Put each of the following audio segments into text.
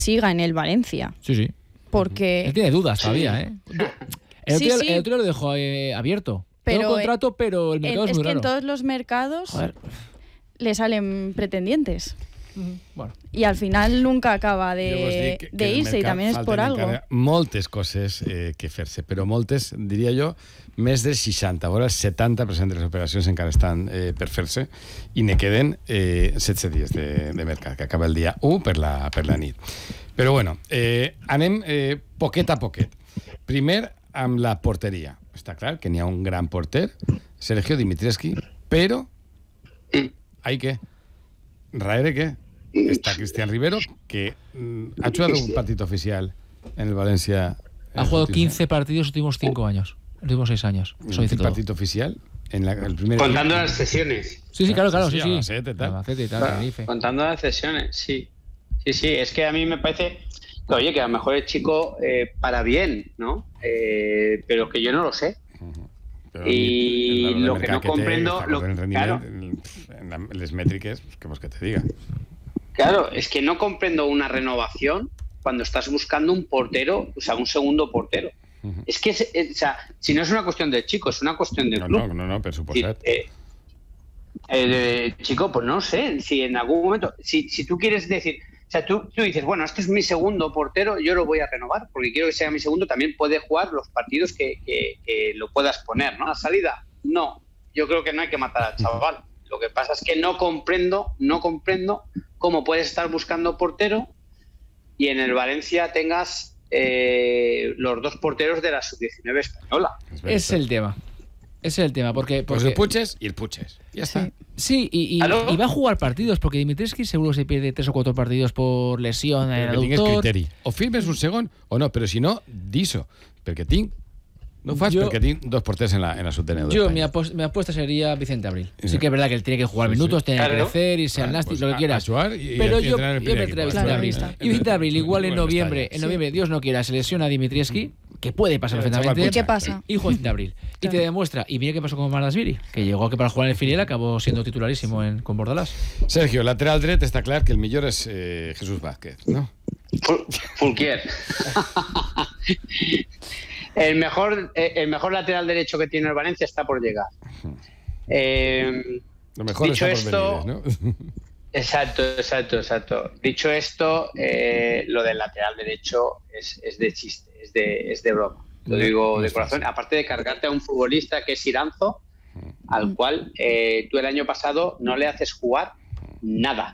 siga en el Valencia. Sí. Porque... Él tiene dudas todavía, ¿eh? El otro lo dejó abierto. Pero un contrato, pero el mercado es muy raro. Es que en todos los mercados le salen pretendientes. Bueno. I al final nunca acaba d'irse i també és per algo. Moltes coses que fer-se, però moltes, diria jo, més de 60, vora el 70% de les operacions encara estan per fer-se i ne queden 16 dies de mercat, que acaba el dia 1 per la nit. Però bueno, anem poquet a poquet. Primer, amb la porteria. Està clar que n'hi ha un gran porter, Sergio Dimitrievski, però hay que... ¿Raere qué? Está Cristian Rivero, que ha jugado un partido oficial en el Valencia. Ha jugado 15 partidos los últimos 5 años, los últimos 6 años. ¿Un partido oficial? En el primer contando las sesiones. Sí, claro, sí. Contando las sesiones, sí. Es que a mí me parece que, oye, que a lo mejor el chico para bien, ¿no? Pero que yo no lo sé. Però y lo que no comprendo claro, en las métricas, ¿qué más que te diga? Claro, es que no comprendo una renovación cuando estás buscando un portero, o sea, un segundo portero. Es que, o sea, si no es una cuestión del chico, es una cuestión del club. No, por supuesto. Chico, pues no sé, si en algún momento, si tú quieres decir, o sea, tú dices, bueno, este es mi segundo portero, yo lo voy a renovar, porque quiero que sea mi segundo, también puede jugar los partidos que lo puedas poner, ¿no? La salida, no, yo creo que no hay que matar al chaval. Lo que pasa es que no comprendo cómo puedes estar buscando portero y en el Valencia tengas los dos porteros de la sub-19 española. Es el tema. Ese es el tema, porque pues el Puches y el Puches. Ya está. Sí, y va a jugar partidos, porque Dimitrievski seguro se pierde 3 o 4 partidos por lesión en el aductor. O firmes un segon o no, pero si no, diso. Porque no fas porque tiene 2 porteros en la subtenedora. Yo, mi apuesta sería Vicente Abril. Sí que es verdad que él tiene que jugar minutos, tiene que crecer, irse al Nasty, lo que quieras. Pero yo me traería a Vicente Abril. Y Vicente Abril, igual en noviembre, Dios no quiera, se lesiona a Dimitrievski, que puede pasar perfectamente. ¿Y qué pasa? Y juega Vicente Abril. Y te demuestra, y mira qué pasó con Mardasvili, que llegó aquí para jugar en el filial, acabó siendo titularísimo con Bordalás. Sergio, lateral dret, está claro que el millor es Jesús Vázquez, ¿no? Fulquier. El mejor lateral derecho que tiene el Valencia está por llegar. Lo mejor dicho está por esto, venir, ¿no? Exacto. Dicho esto, lo del lateral derecho es de chiste, es de broma. Lo digo de corazón. Aparte de cargarte a un futbolista que es Iranzo, al cual tú el año pasado no le haces jugar nada.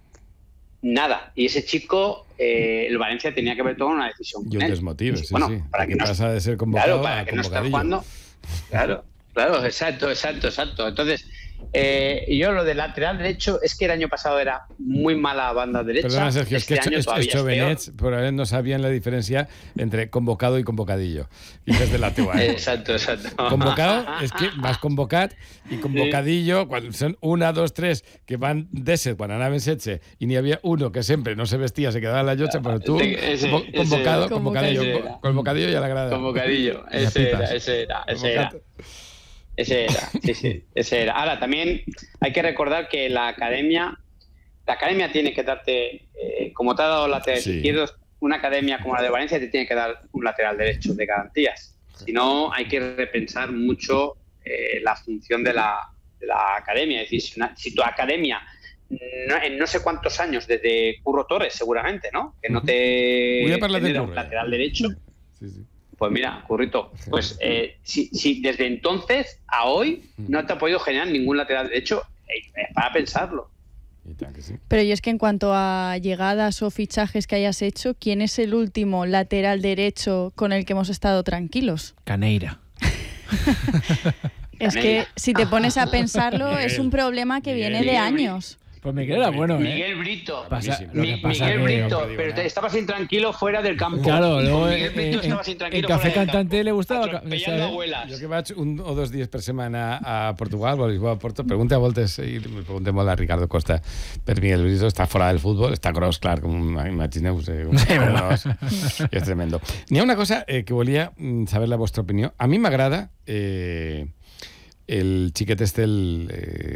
Y ese chico, el Valencia tenía que haber tomado una decisión. Y un desmotive, sí. Para que pasa de ser convocado para que no esté jugando. Claro, exacto. Entonces, yo lo del lateral derecho es que el año pasado era muy mala banda derecha. Perdona, Sergio, es que estos jovenets probablemente no sabían la diferencia entre convocado y convocadillo. Y desde la teua. Exacto. Convocado es que vas convocat y convocadillo, cuando son 1, 2, 3 que van d'ésser quan anaven 16 y ni había uno que siempre no se vestía, se quedaba en la llotxa, pero tú convocadillo y a la grada. Convocadillo, ese era. Ahora, también hay que recordar que la academia tiene que darte, como te ha dado lateral izquierdo, una academia como la de Valencia te tiene que dar un lateral derecho de garantías. Si no, hay que repensar mucho la función de la academia. Es decir, si tu academia, en no sé cuántos años, desde Curro Torres seguramente, ¿no? Que no te genera un lateral derecho. Sí. Pues mira, Currito, pues si desde entonces a hoy no te ha podido generar ningún lateral derecho, es para pensarlo. Pero y es que en cuanto a llegadas o fichajes que hayas hecho, ¿quién es el último lateral derecho con el que hemos estado tranquilos? Caneira. Es que si te pones a pensarlo, es un problema que viene de años. Pues Miguel era bueno, Miguel Brito. Miguel Brito, pero te estabas intranquilo fuera del campo. Claro, luego en Café Cantante le gustaba. Yo que vaig 1 o 2 dies per setmana a Portugal, a Lisboa, a Porto, pregunta a voltes, i preguntem molt a Ricardo Costa per Miguel Brito, està fora del futbol, està gros, clar, com imagineu-vos, és tremendo. N'hi ha una cosa que volia saber la vostra opinió. A mi m'agrada el xiquet este,